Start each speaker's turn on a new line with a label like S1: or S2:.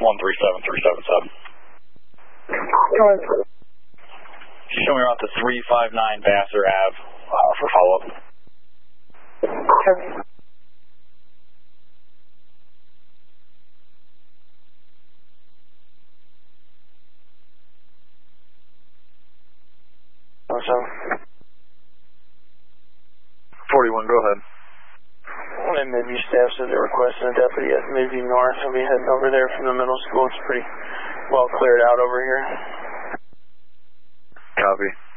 S1: 137377. Show me around to 359 Vassar Ave for follow-up.
S2: Okay.
S3: So
S1: 41, go ahead.
S3: And Midview staff said they're requesting a deputy at Midview North. I'll be heading over there from the middle school. It's pretty well cleared out over here.
S1: Copy.